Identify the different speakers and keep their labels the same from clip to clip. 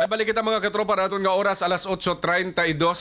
Speaker 1: Ay balik kita mga katropa natin nga oras alas 8:32.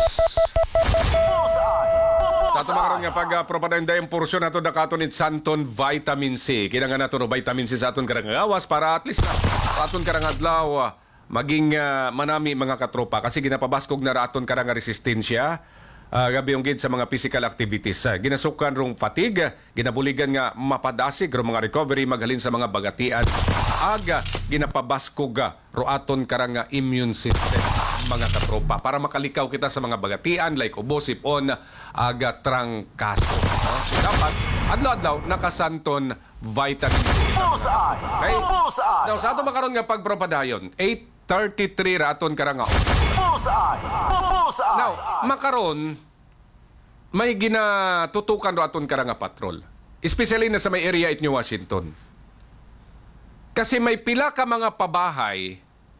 Speaker 1: Sa ato mga nga pag-propaganda yung porsyon nato da katon ni Santon Vitamin C. Kinanga nato no vitamin C sa aton karang gawas para at least na aton karang adlaw maging manami mga katropa kasi ginapabaskog na ra aton karang resistensya. Gabi yung gid sa mga physical activities. Ginasukan rong fatigue, ginabuligan nga mapadasig rong mga recovery maghalin sa mga bagatian. Aga ginapabaskog ro aton karang immune system mga katropa para makalikaw kita sa mga bagatian like ubo, sipon, aga trangkaso. So, dapat adlaw-adlaw nakasanton vitamin C. Okay? Now, sa ato makaron nga pagpropadayon, 8:33 ra aton karang Now, makaron may ginatutukan do aton karang patrol. Especially na sa may area it New Washington. Kasi may pila ka mga pabahay.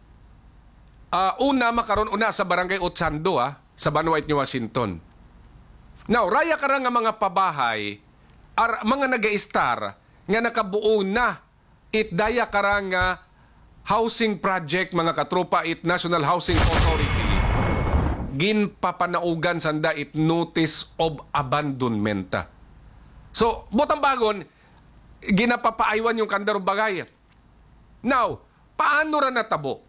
Speaker 1: Una sa Barangay Otsando sa Banwait, New Washington. Now, raya ka nga mga pabahay mga naga-star nga nakabuo na itdaya ka nga housing project mga katropa it National Housing Authority ginpapanaugan sanda it notice of abandonment. So, butang bagon, ginapapaaywan yung kandaro bagay. Now, paano ra natabo?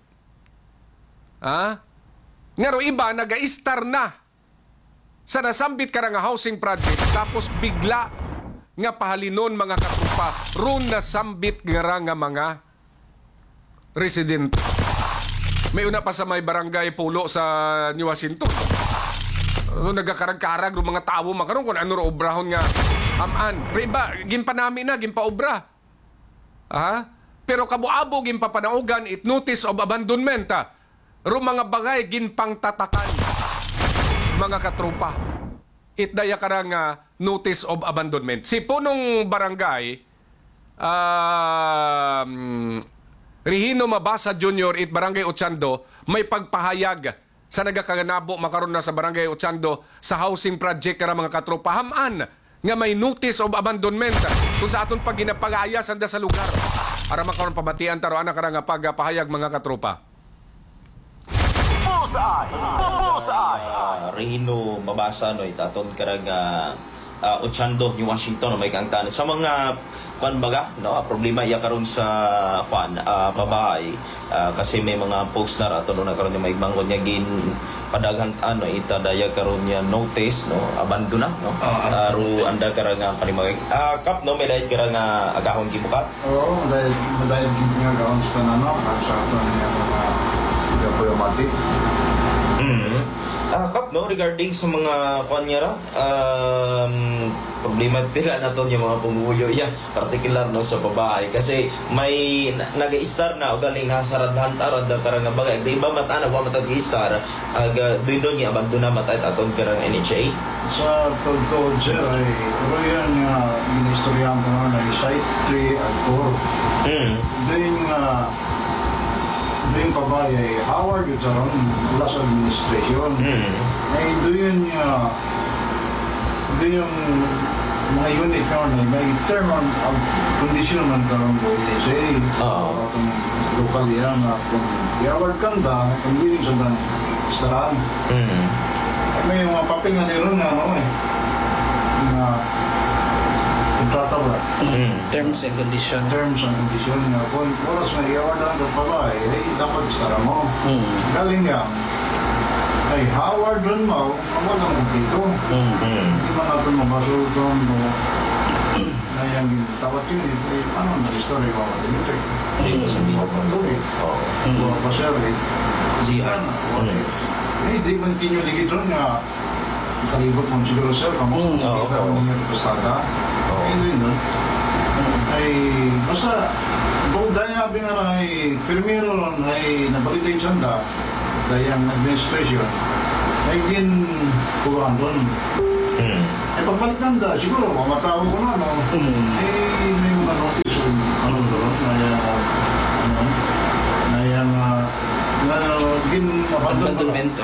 Speaker 1: Ngaro iba, naga-star na sa nasambit ka nga housing project, tapos bigla nga pahalinon mga katropa, ron nasambit nga mga resident. May una pa sa may barangay Pulo sa New Washington. So nagkakarag-karag ng mga tao makaroon kung ano ro obrahon nga aman. Pero iba, ginpanami na, ginpaobra. Pero kabuabo ginpapanaugan it notice of abandonment. Ro mga bagay ginpangtatakan mga katropa. It daya karang notice of abandonment. Si punong barangay Regino Mabasa Jr. it Barangay Otsando may pagpahayag sa nagakaganabo makaroon na sa Barangay Otsando sa housing project kara mga katropa haman nga may notice of abandonment kung sa aton pag ginapag-aayasan da sa lugar para makaroon pabatian taro ana kara nga pagpahayag mga katropa.
Speaker 2: Regino Mabasa no itaton karang Otsando, New Washington may kangtan sa mga baga no problema iya karon sa babae kasi may mga post na rato no karon may bangon niya gin padaghan itadaya karon niya notice no abandona no aro anda karang panimagay kap no may dahil karang agahon gibukat
Speaker 3: dahil gid nga gahon sa kanano sa ato niya mga diplomatic.
Speaker 2: Kap, no, regarding sa mga kanyara, problema pila na to yung mga pumuyo particular no sa babae kasi may nag-star na o galing nasaradhan tarad na karang bagay di ba matana wa matag-star doon yung abandona matay aton karang NHA
Speaker 3: sa totoo sir ay royan nga ministryan ko na site 3 at 4 doon babae ay Howard yung sa mula sa administration ay doon yung mga unit na may term of condition man karong ko say atong lokal yan na kung i-award kanda kung hindi sa dan staran may mga papel nga nilo na na kontrata ba
Speaker 4: terms and condition
Speaker 3: nga kung oras na i-award lang sa babae ay dapat stara mo galing nga ay Howard rin mo, wala mo dito. Hindi man natin mabasol doon na yung tawat yun, ano na story ko ako din ito. Hindi sa mga pandoy. Buwa pa siya rin. Zihan. Hindi man kinuligid doon nga kalibot mo siguro sir, kamo kita mo niya pastada. Hindi doon. Ay, basta, kung dahil nga nga ay firmero ron ay nabalitay sanda, dayang administration ay din kuhaan doon. Ay pagbalik nanda, siguro mamatawag ko na, no? Ay may mga notice doon, na yung din
Speaker 4: abandonment.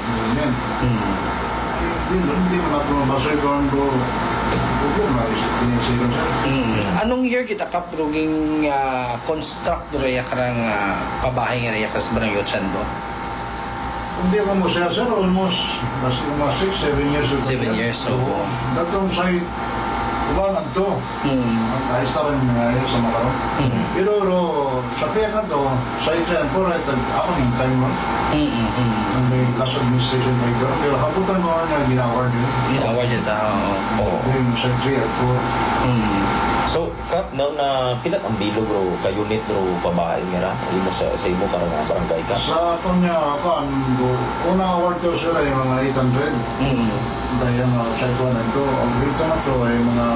Speaker 3: Hindi mo natin mabasoy ko ang
Speaker 4: Anong year kita kapruging construct ya karang pabahay nga ya kas Barangay Otsando?
Speaker 3: Hindi ako mo siya, sir, almost, mas mga 6, 7 years ago.
Speaker 4: 7 years, oo.
Speaker 3: Datong sa ulangan to. Ayos na rin ngayon sa mga Pero sa kaya na to, sa ito po, ako yung time mo. Ang may last administration by Garo. Pero haputan mo nga ginaward yun.
Speaker 4: Ginaward yun ta, oo.
Speaker 3: Yung sa 3 at 4.
Speaker 2: So, Kap, no, na pilat ang bilog ro, ka-unit ro, pabahay nga ra, imo sa imo karang barangay ka.
Speaker 3: Sa kanya, unang award ko sila yung mga 800. Dahil yung sa ito na ito, ang dito na to ay mga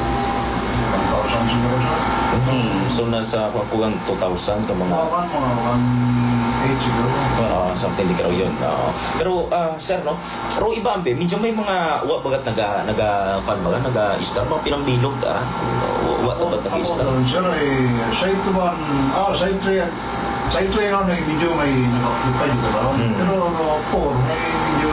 Speaker 3: 1,000 siguro siya.
Speaker 2: So, nasa kukulang 2,000 ka mga...
Speaker 3: Mga 1,800 siguro.
Speaker 2: Something di ka raw yun. Pero, sir, no? Pero iba, ambe, medyo may mga uwa bagat naga-istar, mga pinambilog, uwa bagat naga-istar.
Speaker 3: Ako, sir, sa ito man, sa ito yun, medyo may nag-occupy dito ba? Pero 4, may medyo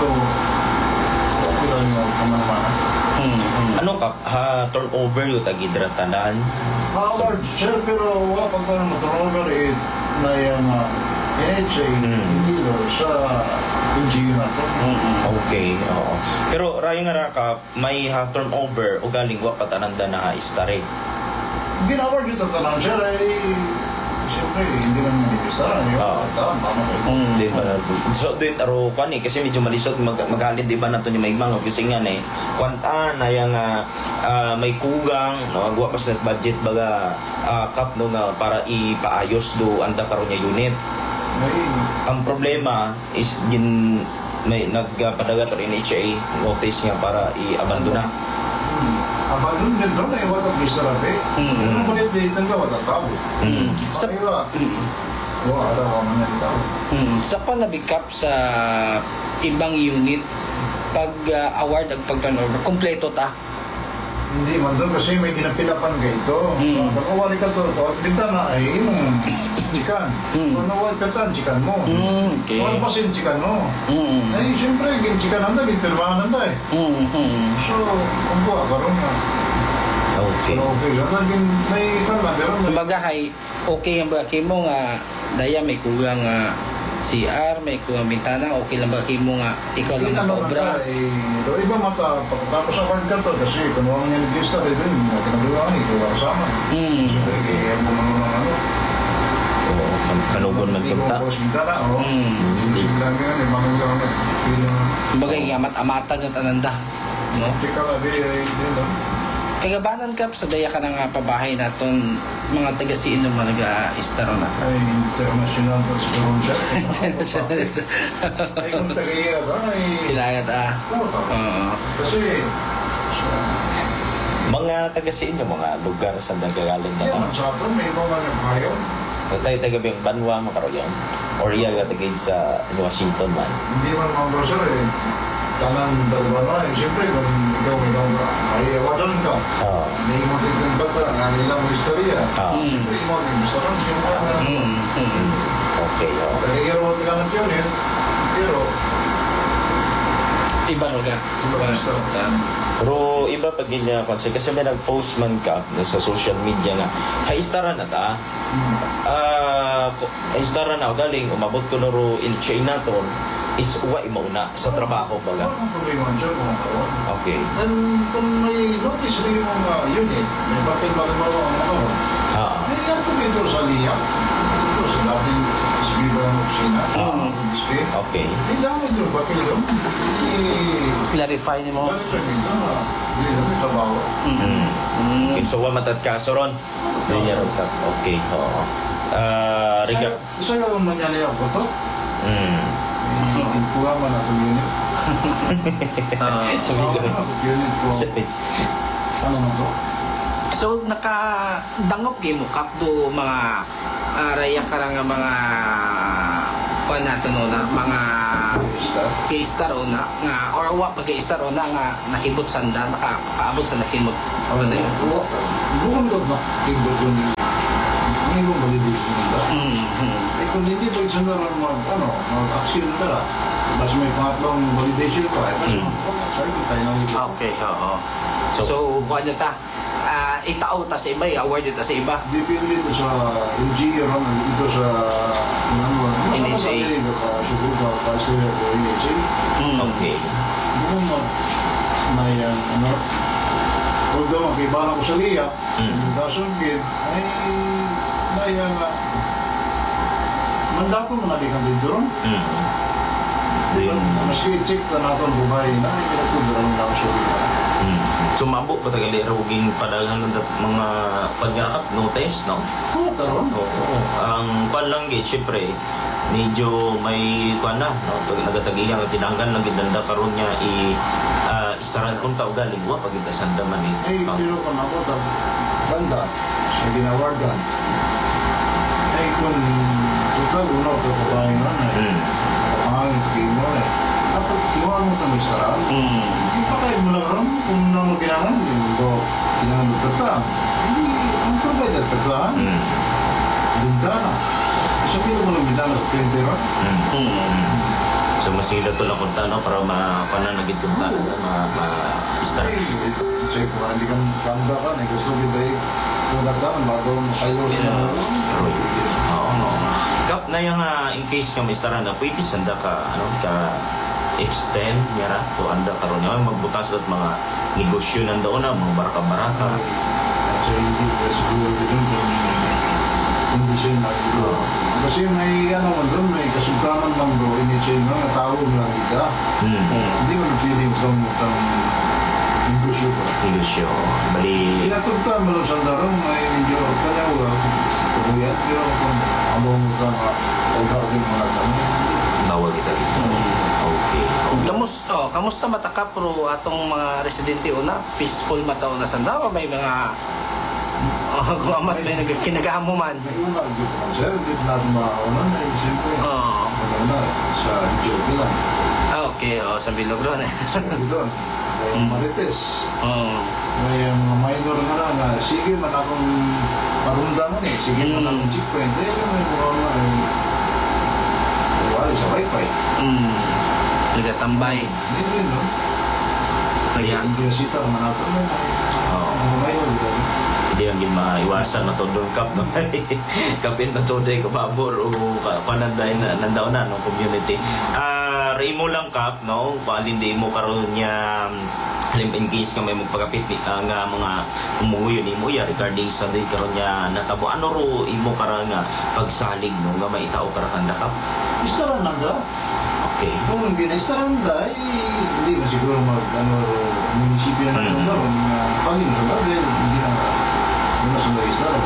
Speaker 3: okay lang yung kamanaman.
Speaker 2: Ano ka, turnover yung tagidratanan?
Speaker 3: Howard, sir, pero wala pag parang matulungan na yung NHA, hindi sa NGO na to.
Speaker 2: Okay, oo. Pero rayo nga ra ka, may turnover o galing wa patananda na ha-istare.
Speaker 3: Ginaward dito tanong, sir, siyempre, hindi naman mag-ibista. Tama kayo.
Speaker 2: Di ba? So, doon taro kan kasi medyo malisod magalit di ba nato ni may mga kasi nga kwanta na yang may kugang no agwa pa sa budget baga kap no nga para ipaayos do anda karon niya unit. Ang problema is may nagpadagat or NHA notice nga para i-abandona.
Speaker 3: Abandon din doon ay watak bisa rapi. Ano ba dito nga watak tao? Sa iba, ada ko man yung tao.
Speaker 4: Sa panabikap sa ibang unit, pag award at pag-turnover, kompleto ta.
Speaker 3: Hindi man doon kasi may ginapilapan ka ito. Pag awali ka to, dito na ay yung chikan. Kung nawal ka saan, chikan mo.
Speaker 4: Okay.
Speaker 3: Kung pasin, chikan mo. Ay, siyempre, chikan nanda, ginpirmahan nanda eh. So, kung buha, karoon na.
Speaker 2: Okay.
Speaker 3: Okay, laging may parang
Speaker 4: Kumbaga, okay ang baki mo nga, daya may kulang CR, may kulang bintana, okay lang baki mo nga, ikaw lang ang paobra.
Speaker 3: Iba mata, pagkatapos sa award ka to, kasi kung mga nilagista rin din, kinagawa ito, kasama. Siyempre, kaya mo mga ano.
Speaker 2: Kanugon man punta.
Speaker 4: Kumbaga, amat-amatan yung tananda. No? Kagabanan ka sa daya ka ng pabahay naton mga taga-siin ng mga nag-istaro na.
Speaker 3: Ay, international siya. Ay, kung taga-iya ba?
Speaker 4: Kailangan Oo.
Speaker 3: Kasi,
Speaker 2: Mga taga-siin yung mga lugar sa nagagaling
Speaker 3: yan
Speaker 2: na
Speaker 3: ang sa atin, may mga nagpahayon.
Speaker 2: taga yung Banwa makaroon or iya taga sa Washington man.
Speaker 3: Hindi man mga browser eh. Tanan dalawa na eh. Siyempre, kung ikaw may mga ay awadan ka. May mo din sa bata, nga nilang istorya. Siyempre, mo din gusto rin. Siyempre,
Speaker 2: Okay,
Speaker 3: taga-iya mo taga ng yun eh. Pero,
Speaker 4: Iba roga. Basta.
Speaker 2: Pero iba pag niya kasi may nag-post man ka sa social media nga haistara na ta. Haistara na galing umabot ko na ro in China ton is uwa mauna sa trabaho baga.
Speaker 3: Walang problema dyan mga kawan.
Speaker 2: Okay.
Speaker 3: Then, kung may notice rin yung mga unit, may bakit magbawa ang ano, may yato dito sa liya. Dito sa dating isbiba ng opisina.
Speaker 2: Okay.
Speaker 3: May dami dito, bakit doon?
Speaker 4: Clarify ni mo.
Speaker 3: Bakit dito? Hindi namin trabaho.
Speaker 2: So wa matat kaso ron. Ganyan ron ka. Okay. Oo. Riga.
Speaker 3: Isa yung manyali ako to. Kuha man ako unit.
Speaker 2: Sabi ko.
Speaker 3: Unit ko. Ano man to?
Speaker 4: So, nakadangop kayo mo kap do mga raya ka nga mga kuha natin no na mga kay-star o na nga or wa pag-kay-star o na nga nakibot sanda makapaabot sa nakimot ano na yun?
Speaker 3: Bukan ko na. Tingbo ko niyo. Hindi ko malilisi nila. Eh kung hindi pa isang naroon mag-aksyon na tala. Mas may pangatlong validation pa. Sabi ko tayo nang ito.
Speaker 4: Okay, oo. So, kuha nyo ta. Itao ta sa iba, award ta sa iba.
Speaker 3: Depende ito sa NGO, ito sa
Speaker 4: NHA.
Speaker 3: Subukan. Pastor ko ini
Speaker 2: Okay.
Speaker 3: Bukan mo na yan, ano, although makibala ko sa liya, dasungkid, ay, na yan nga, mandato mo na di kang dito ron. Maski check na natin buhay na, ay kinatudurang lang sa liya.
Speaker 2: Sumabot pa tagali ruging padaghan ng mga pagyakap notice, no?
Speaker 3: Taron?
Speaker 2: Oo. Ang kwan lang gid syempre medyo may kwan na, no? Pag nagatagihan at tinanggan lang gidanda karon niya isaran kung tao galing wa pag itasanda man
Speaker 3: Ay, pero kung ako, banda, sa ginawardan. Ay, kung total, uno, ito ko tayo na, pangangin sa kimo, dapat iwan mo ito may sarap. Hindi pa kayo mo lang ron, kung nang kailangan, hindi ko kailangan magpagtaan. Hindi, ang pagkay sa pagtaan, bintana. Sabihin mo lang bintana sa printer, ron.
Speaker 2: So masila to lang kunta, no? Para mapananagid kunta ma-start.
Speaker 3: Check mo, hindi kang kanda ka, gusto ko ba kung nagtaan, bago makayo sa
Speaker 2: Oo, no. Kap na yung in case nga may stara na pwede sanda ka extend niya to anda karon yung magbutas at mga negosyo nandoon na mga baraka-baraka.
Speaker 3: So, hindi ka siguro din kung hindi siya nagigro. Kasi may ano man doon, may kasultanan man doon, hindi siya nga tawag lang kita. Hindi mo nagpiling kung negosyo ko.
Speaker 2: Negosyo. Bali,
Speaker 3: Pinatugtan mo lang sa darong, may medyo kanyawa. Kuya, pero kung among mo ka pagkakagin mo na kami.
Speaker 2: bawal kita dito. Okay.
Speaker 4: Kamusta mataka pro atong mga residente una? Peaceful mataw na sanda o may mga gumamat may kinagamo man?
Speaker 3: May una, hindi ko man sir, hindi natin makakawalan. Siyempre, maganda sa joke lang.
Speaker 4: Okay, sa Bilogron eh.
Speaker 3: Doon, may marites. May mga minor nga lang na, sige man akong parundangan eh, sige man akong checkpoint. Eh, may mga wali sa wifi.
Speaker 4: Nagatambay.
Speaker 3: Hindi, no?
Speaker 2: Kaya,
Speaker 3: Hindi sita ang mga ito. Mga minor, doon.
Speaker 2: hindi ang maiwasan matundong kap no. Kapin na to day kumabor o pananday na nandaw na no community. Remo lang kap no, palin di mo karon niya in case nga may magpagapit nga mga umuwi ni mo ya regarding sa day karon niya natabo ano ro imo karon nga pagsalig no nga may tao karakan kap.
Speaker 3: Istaran lang da.
Speaker 2: Okay.
Speaker 3: Kung hindi na istaran da, hindi mo siguro munisipyo na natin daw. Pagin na da, dahil hindi na sundar istaran.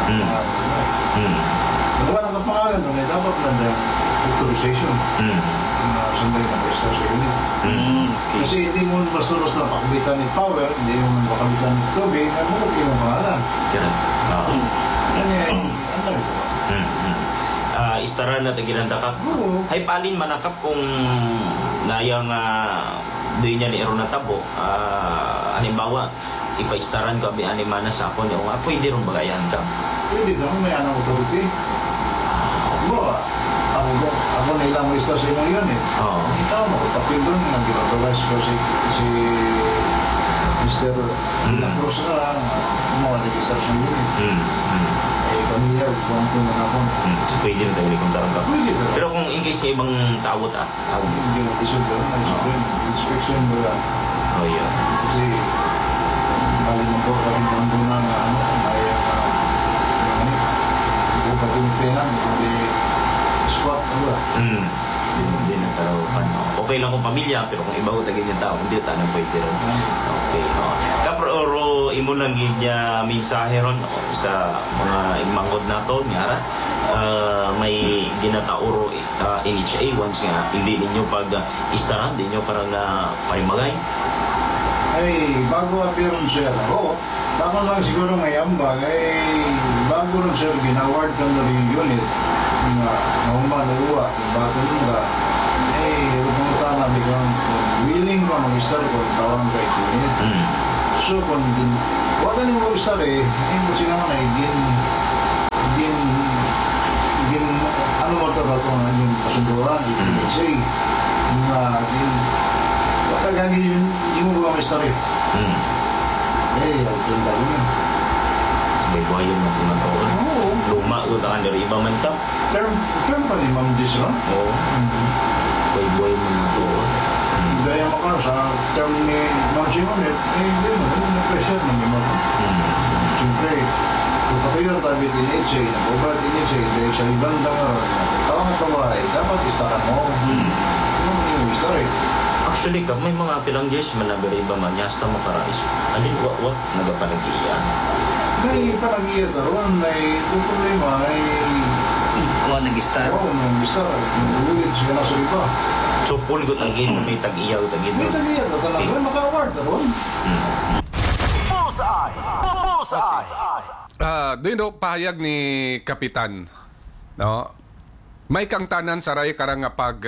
Speaker 3: Wala nang kapangalan doon, dapat na da authorization. Sundar na istar sa unit. Kasi hindi mo basta-basta pakabitan ni power, hindi mo pakabitan ni tubig, ano mo kayo pangalan? Yan eh, ano ito?
Speaker 2: Istara na tagilan dakap.
Speaker 3: Oo.
Speaker 2: Hay palin manakap kung nayang doon niya ni Ero na tabo. Halimbawa, ipaistaran ko abi animana sa ako niya. Pwede rin bagayan ka.
Speaker 3: Pwede naman may anong authority. Ako na ilang istar sa inyo yun eh.
Speaker 2: Oo.
Speaker 3: Ikaw mo, tapin doon, nag-authorize ko si Mr. De La Cruz na mga nag-istar sa inyo eh. Pamilya, buwan ko na ako.
Speaker 2: So, pwede rin tayo kung tarang ka.
Speaker 3: Pwede naman.
Speaker 2: Pero kung in case ibang tawot
Speaker 3: Hindi mo isip doon, inspection mo lang.
Speaker 2: oh yeah.
Speaker 3: Kasi, bali mo ko kasi bando na nga, ay, hindi ko patuntenan, hindi squat, ano.
Speaker 2: Hindi na taro okay lang kung pamilya pero kung iba ko tagin yung tao hindi tanong pwede ron. Okay. Kapro imo lang gid niya mensahe ron sa mga imangkod nato nyara may ginatauro NHA once nga hindi ninyo pag istaran din nyo parang parimagay.
Speaker 3: Ay, bago appearance siya, tama lang siguro may ambag, bago rin siya ginaward ka na rin unit, nga naumba na uwa, yung bato nung da, rupunta na biglang willing ka mag-star ko, tawang ka unit. So, kung din, wala niyo mag-star kasi naman ano mo ito ba ito nga yung kasunduran, say, wala gagi yun, hindi mo ba mag-star yung bago yun.
Speaker 2: May buhay yun na sinataon.
Speaker 3: Oo.
Speaker 2: Luma utangan dari iba man ka.
Speaker 3: Term pa ni Ma'am Diz, no?
Speaker 2: Oo. Boy mo na to.
Speaker 3: Gaya mo ka sa term ni Monsignor, hindi mo, na-pressure mo mo. Siyempre, kung patayo tayo tinitsi, nabubat tinitsi, dahil sa ibang tao na kawahay, dapat istaran mo. Yung story.
Speaker 2: Actually, may mga pilang years man nagariba man, yasta mo karais. Andin, what nagapanagiyan?
Speaker 3: May panagiya taron, may problema, ay
Speaker 4: Nag-start.
Speaker 3: nag-star, nag-ulit siya na sa iba.
Speaker 2: So, pulgot ang game, may tag-iyaw, tag-iyaw.
Speaker 3: May tagiya ka talaga, may maka-award taron.
Speaker 1: Dino, pahayag ni Kapitan, no? May kang tanan sa ray karang nga pag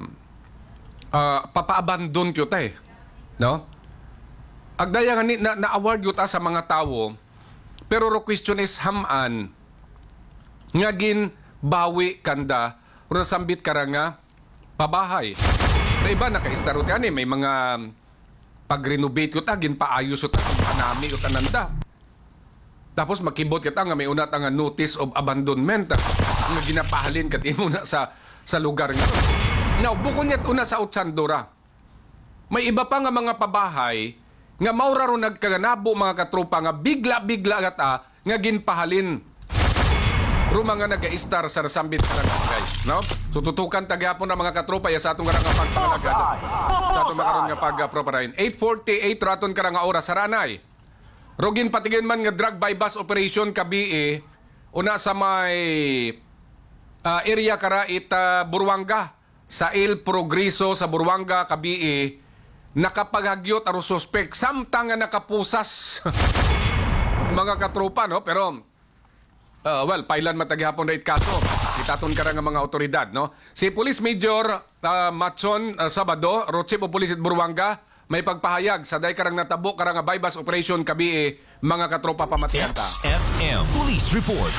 Speaker 1: papaabandon kyo tay, no? Agdaya nga na-award yun sa mga tao, pero ro question is haman, nga gin bawi kanda, ro sambit karang nga pabahay. Na iba naka-istarot yan may mga pag-renovate ko ta, ginpaayos ko ta, panami ko tananda. Tapos makibot kita nga may una nga notice of abandonment nga ginapahalin kat muna sa lugar nga. Now, bukod niya't una sa Utsandora, may iba pa nga mga pabahay nga maura ro nagkaganabo mga katropa nga bigla-bigla gata nga ginpahalin ro mga nag-a-star sa nasambit karang guys, no? So tutukan tagyapon na mga katropa ya sa atong karang pagpangalaga. Sa atong makaroon nga pag-proparahin. 8:48 raton karang oras saranay. Rogin patigin man nga drug bypass operation kabi una sa may area kara ita Buruanga sa El Progreso sa Buruanga kabi nakapaghagyot aro suspect samtang nga nakapusas mga katropa, no? Pero pailan mataghapon na kaso. Itaton ka nga mga otoridad, no? Si Police Major Matson Sabado, Chief of Police at Buruanga, may pagpahayag sa day karang natabo karang bypass operation kabi mga katropa pamatian ta.
Speaker 5: FM Police Report.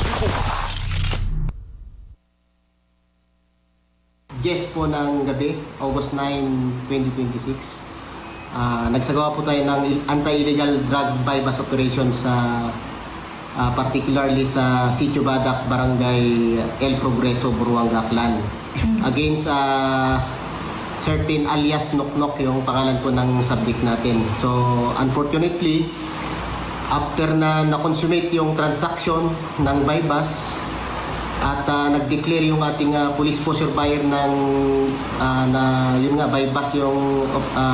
Speaker 6: Yes po ng gabi, August 9, 2026. Nagsagawa po tayo ng anti-illegal drug bypass operation sa particularly sa Sitio Badak, Barangay El Progreso, Buruanga, Clan. Against certain alias Noknok yung pangalan po ng subject natin. So, unfortunately, after na na-consummate yung transaction ng bypass at nag-declare yung ating police posture buyer ng na yun nga bypass yung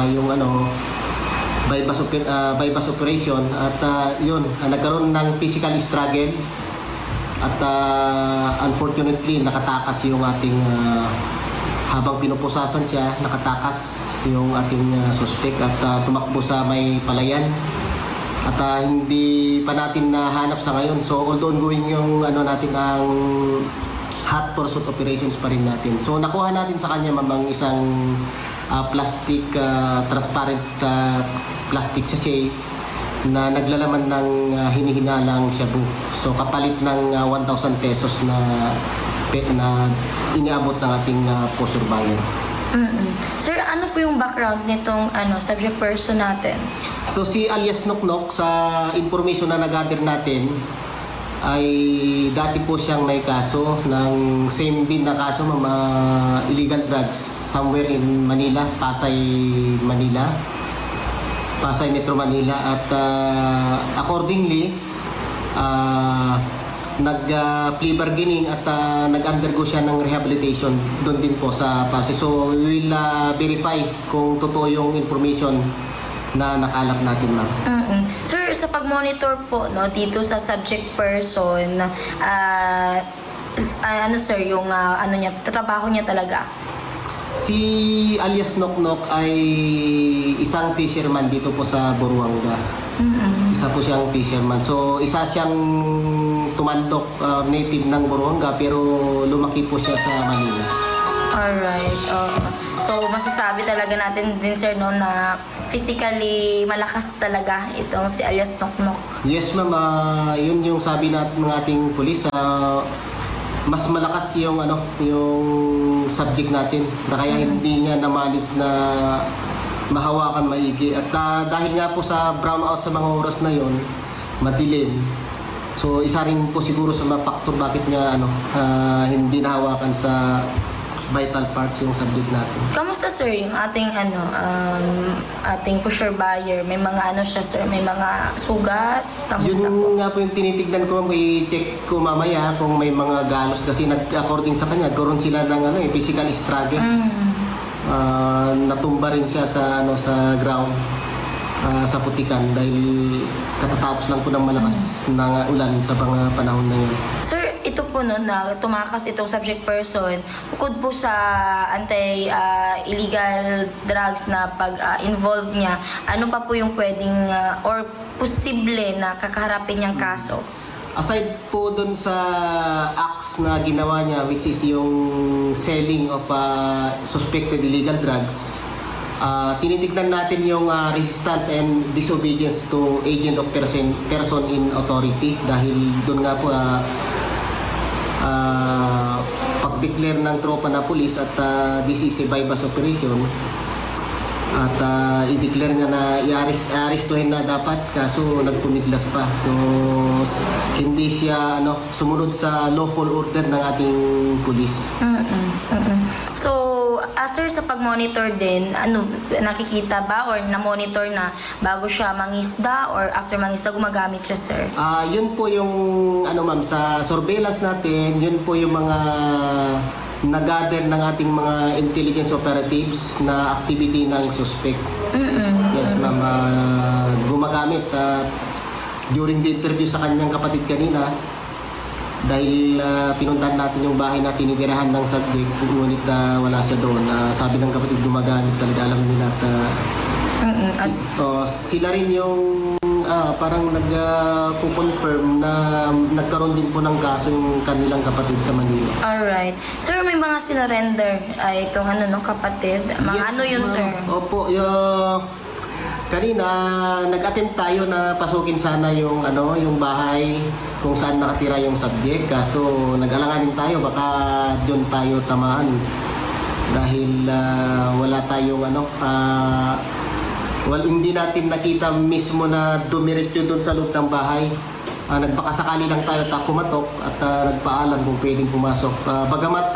Speaker 6: bypass operation at yun nagkaroon ng physical struggle at unfortunately nakatakas yung ating habang pinupusasan siya nakatakas yung ating suspect at tumakbo sa may palayan at hindi pa natin nahanap sa ngayon. So although ongoing yung natin ang hot pursuit operations pa rin natin. So nakuha natin sa kanya mamang isang plastic transparent plastic sachet na naglalaman ng hinihinalang shabu. So kapalit ng 1,000 pesos na iniabot ng ating posture buyer.
Speaker 7: Sir, ano po yung background nitong subject person natin?
Speaker 6: So si alias Noknok, sa information na nag-gather natin, ay dati po siyang may kaso ng same din na kaso mga illegal drugs somewhere in Manila, Pasay Metro Manila at accordingly nag-plea bargaining at nag-undergo siya ng rehabilitation doon din po sa Pasay. So we will verify kung totoo yung information na nakalap natin, ma'am.
Speaker 7: Sir, sa pag-monitor po dito sa subject person, sir, yung niya, trabaho niya talaga?
Speaker 6: Si alias Noknok ay isang fisherman dito po sa Buruanga. Isa po siyang fisherman. So, isa siyang tumandok native ng Buruanga pero lumaki po siya sa Manila.
Speaker 7: Alright. So, masasabi talaga natin din, sir, na physically malakas talaga itong si alias Noknok.
Speaker 6: Yes, ma'am. Yun yung sabi natin ng ating pulis. Mas malakas yung yung subject natin na kaya hindi niya namalis na mahawakan maigi. At dahil nga po sa brownout sa mga oras na yon, madilim. So isa rin po siguro sa mga factor bakit niya hindi nahawakan sa vital parts yung subject natin.
Speaker 7: Kamusta sir yung ating ating pusher buyer? May mga ano siya sir, may mga sugat? Kamusta po?
Speaker 6: Yun nga po yung tinitignan ko, may check ko mamaya kung may mga galos kasi according sa kanya, karoon sila ng physical struggle. Natumba rin siya sa sa ground sa putikan dahil katatapos lang po ng malakas na ulan sa mga panahon na yun.
Speaker 7: Sir, ito po no, na tumakas itong subject person, bukod po sa illegal drugs na pag-involve niya, ano pa po yung pwedeng or posible na kakaharapin niyang kaso?
Speaker 6: Aside po dun sa acts na ginawa niya, which is yung selling of suspected illegal drugs, tinitignan natin yung resistance and disobedience to agent of person in authority dahil dun nga po pag-declare ng tropa na pulis at this is a bypass operation at i-declare nga na i-arrestuhin na dapat kaso nagpumiglas pa. So hindi siya sumunod sa lawful order ng ating pulis.
Speaker 7: So, sir, sa pag-monitor din, nakikita ba or na-monitor na bago siya mangisda or after mangisda gumagamit siya, sir?
Speaker 6: Yun po yung ma'am, sa surveillance natin, yun po yung mga nag-gather ng ating mga intelligence operatives na activity ng suspect. Yes, ma'am. Gumagamit during the interview sa kanyang kapatid kanina dahil pinuntahan natin yung bahay na tinitirahan ng subject ngunit wala siya doon. Sabi ng kapatid gumagamit talaga, alam nila at sila rin yung parang nag-confirm na nagkaroon din po ng kaso yung kanilang kapatid sa Manila.
Speaker 7: Alright. Sir, may mga sinurrender itong kapatid. Mga
Speaker 6: Yes,
Speaker 7: yun,
Speaker 6: ma'am.
Speaker 7: sir?
Speaker 6: Opo, kanina nag-attempt tayo na pasukin sana yung yung bahay kung saan nakatira yung subject kaso nag-alanganin tayo baka doon tayo tamaan dahil wala tayong hindi natin nakita mismo na dumiretso doon sa loob ng bahay. Nagbakasakali lang tayo at kumatok at nagpaalam kung pwedeng pumasok. Bagamat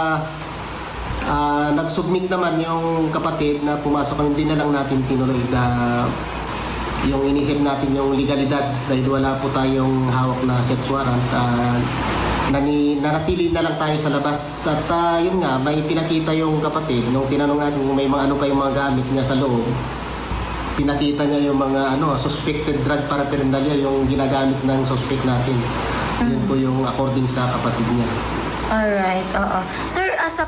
Speaker 6: nag-submit naman yung kapatid na pumasok, hindi na lang natin tinuloy yung inisip natin yung legalidad dahil wala po tayong hawak na search warrant. Nanatili na lang tayo sa labas at yun nga, may pinakita yung kapatid nung tinanong natin kung may mga pa yung mga gamit niya sa loob. Pinakita niya yung mga suspected drug paraphernalia yung ginagamit ng suspect natin. Yun po yung according sa kapatid niya.
Speaker 7: Alright, oo. Sir, sa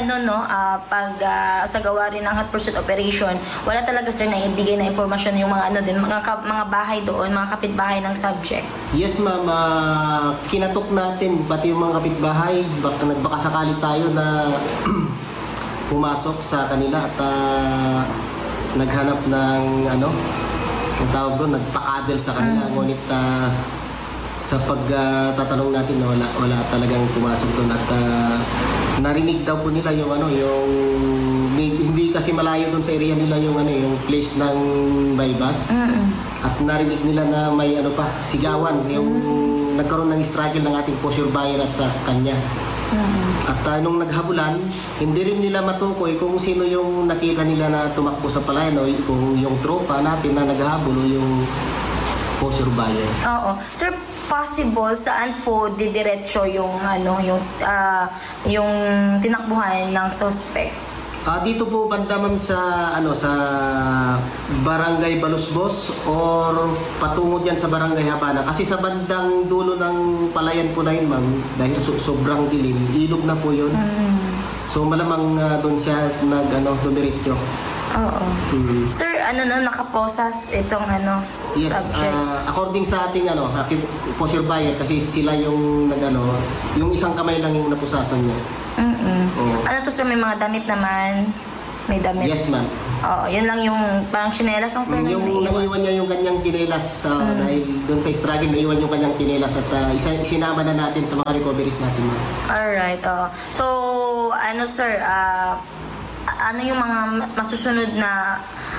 Speaker 7: sa gawa rin ng hot pursuit operation, wala talaga sir na ibigay na impormasyon yung mga mga bahay doon, mga kapitbahay ng subject?
Speaker 6: Yes ma'am, kinatok natin pati yung mga kapitbahay, nagbakasakali tayo na pumasok sa kanila at naghanap ng ang tawag doon, nagpakadel sa kanila, ngunit sa pagtatanong natin wala talagang pumasok doon at narinig daw po nila yung yung hindi kasi malayo doon sa area nila yung yung place ng bypass at narinig nila na may sigawan yung nagkaroon ng struggle ng ating pusher buyer at sa kanya. At nung naghabulan, hindi rin nila matukoy kung sino yung nakita nila na tumakbo sa palayan o kung yung tropa natin na naghahabol o yung pusher buyer.
Speaker 7: Oo. Sir, possible saan po didiretso yung yung tinakbuhan ng suspect?
Speaker 6: Dito po banda ma'am sa sa Barangay Balusbos or patungo diyan sa Barangay Habana kasi sa bandang dulo ng palayan po na yun ma'am dahil sobrang dilim, ilog na po yun. So malamang doon siya dumiretso.
Speaker 7: Oo. Sir, nakaposas itong
Speaker 6: Yes,
Speaker 7: subject?
Speaker 6: according sa ating pusher buyer kasi sila yung yung isang kamay lang yung napusasan niya. Oo.
Speaker 7: Ano to sir, may mga damit naman? May damit?
Speaker 6: Yes ma'am.
Speaker 7: Oo, yun lang yung parang tsinelas ng sir na
Speaker 6: Yung
Speaker 7: naiwan.
Speaker 6: naiwan niya yung kanyang kinelas dahil doon sa struggle naiwan yung kanyang kinelas at isinama na natin sa mga recoveries natin.
Speaker 7: Alright, so sir, ano yung mga masusunod na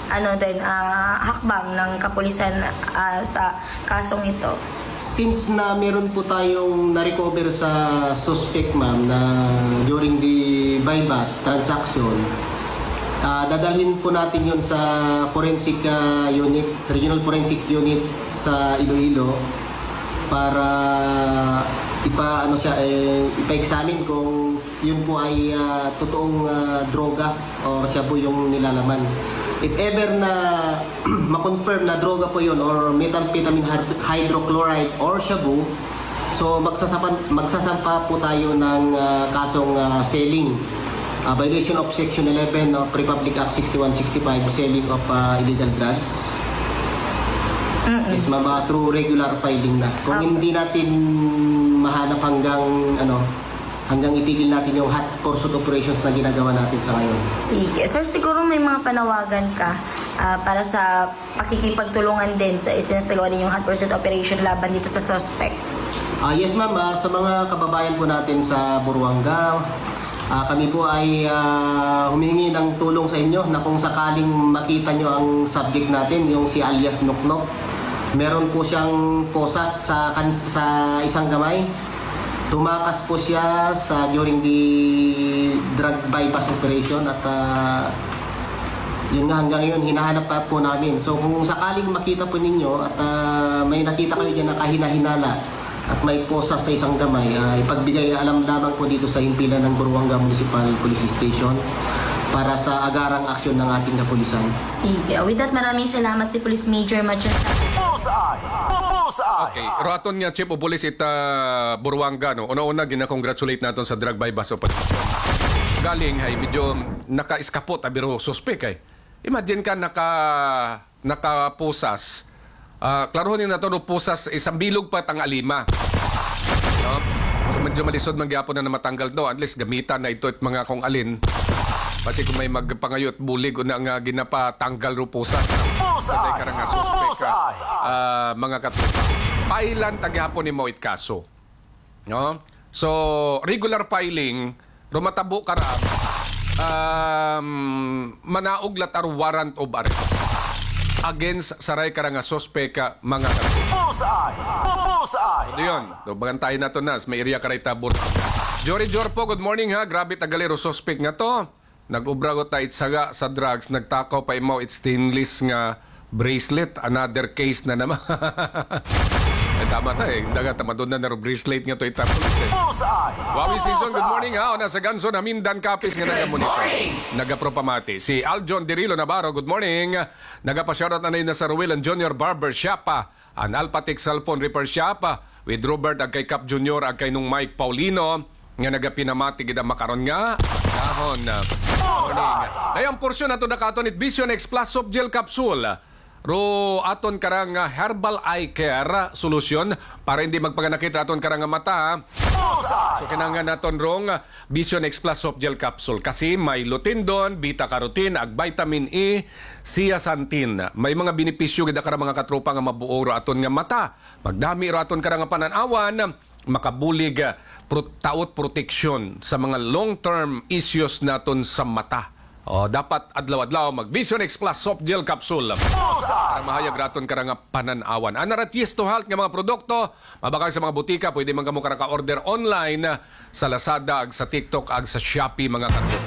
Speaker 7: hakbang ng kapulisan sa kasong ito?
Speaker 6: Since na meron po tayong na-recover sa suspect, ma'am, na during the bypass transaction, dadalhin po natin yun sa forensic unit, regional forensic unit sa Iloilo para ipa-examine kung yun po ay totoong droga o siya po yung nilalaman. If ever na ma-confirm na droga po yun or methamphetamine hydrochloride or shabu, so magsasampa po tayo ng kasong selling. Violation of Section 11 of Republic Act 6165, selling of illegal drugs. Yes, ma'am, through regular filing na. Kung hindi natin mahanap hanggang itigil natin yung hot pursuit operations na ginagawa natin sa ngayon.
Speaker 7: Sige. Sir, siguro may mga panawagan ka para sa pakikipagtulungan din sa isinasagawa ninyong hot pursuit operation laban dito sa suspect.
Speaker 6: Yes, ma'am. Sa mga kababayan po natin sa Buruanga, kami po ay humingi ng tulong sa inyo na kung sakaling makita nyo ang subject natin, yung si alias Noknok. Meron po siyang posas sa isang kamay. Tumakas po siya during the drug bypass operation at yun nga, hanggang ngayon hinahanap pa po namin. So kung sakaling makita po ninyo at may nakita kayo dyan na kahina-hinala at may posas sa isang kamay, ipagbigay alam lamang po dito sa himpilan ng Buruanga Municipal Police Station para sa agarang aksyon ng ating kapulisan.
Speaker 7: Sige. With that, maraming salamat si Police Major Machata.
Speaker 1: Okay, raton nga Chief of Police Buruanga, no? Una-una, gina-congratulate natin sa drug bypass operation. Galing, medyo naka-iskapot, biro suspect, Imagine ka nakapusas. Klarohin na ito, pusas, isang bilog pa tang alima. No? So, medyo malisod magyapon na matanggal do. At least, gamitan na ito at mga kung alin. Kasi kung may magpangayot, bulig, na nga ginapatanggal ro pusas. Saday ka nga suspect ka. Mga katupa. Pailan tagyapon ni mo kaso. No? So, regular filing, rumatabo ka ra, manaog latar warrant of arrest against saray ka nga suspect ka, mga katupa. Ito yun. Bagantayin na ito na. May area ka rin tabor. Jory Jorpo, good morning ha. Grabe tagalero suspect nga to. Nag-ubragot ta itsaga sa drugs. Nagtakaw pa imaw stainless nga bracelet. Another case na naman. Ay, tama na Daga, tamadon na bracelet nga to itapos Wawi season, good morning ha. O nasa ganso na Mindan Kapis nga nagamonito. Nagapropamati. Si Aljon Dirilo Navarro, good morning. Nagapasyarat na na sa Ruelan Junior Barber Shop. An Alpatic Cellphone Repair Shop. With Robert ag kay Cap Junior ag kay nung Mike Paulino. Nga nagapinamati gida makaron nga dahon ayang porsyon nato nakatonit Vision X Plus Soft Gel Capsule ro aton karang herbal eye care solution para hindi magpaganakit aton karang mata. So kinanga naton rong Vision X Plus Soft Gel Capsule kasi may lutein doon, beta carotene, ag vitamin E, zeaxanthin. May mga benepisyo gida karang mga katropa nga mabuo ro aton nga mata. Magdami ro aton karang pananawan, makabulig taot protection sa mga long-term issues naton sa mata. Dapat adlaw-adlaw mag-Vision X Plus Soft Gel Capsule para mahayag raton karang pananawan. Anaraties to health nga mga produkto, mabakal sa mga butika, pwede man kamo karang ka-order online sa Lazada, ag sa TikTok, ag sa Shopee, mga katupa.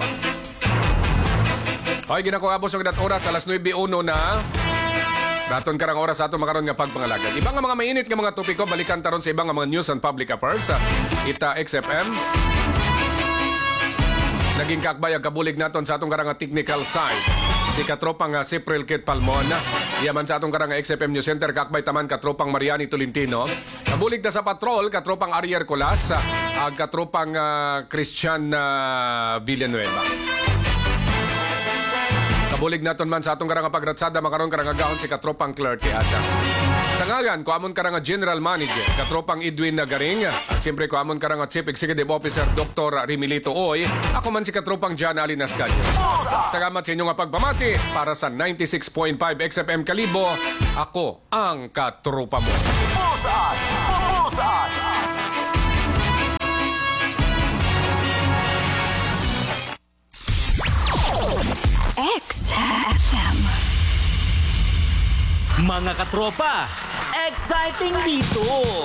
Speaker 1: Okay, ginakukabos ang oras, alas 9:01 na. Daton karang oras ato makaron nga pagpangalagad. Ibang nga mga mainit nga mga topiko, balikan taron sa ibang nga mga news and public affairs sa Ita XFM. Naging kakbayag kabulig naton sa atong karang technical side. Si katropang Cipril Kit Palmon. Iyaman sa atong karang XFM News Center, kakbay taman katropang Mariani Tolentino. Kabulig na sa patrol, katropang Ariel Colas, ag katropang Christian Villanueva. Kabulig naton man sa atong karang pagratsada makaron karang agahon si katropang Clark Ata. Sa ngalan ko amon karang General Manager katropang Edwin Nagaring at siyempre ko amon karang Chief Executive Officer Dr. Rimilito Oy. Ako man si katropang John Ali Nascalio. Salamat sa inyong pagpamati para sa 96.5 XFM Kalibo. Ako ang katropa mo.
Speaker 8: XFM. Mga katropa, exciting dito!